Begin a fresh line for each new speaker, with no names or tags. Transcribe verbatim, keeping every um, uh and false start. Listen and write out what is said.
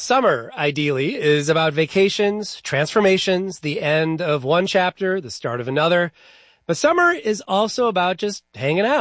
Summer, ideally, is about vacations, transformations, the end of one chapter, the start of another. But summer is also about just hanging out.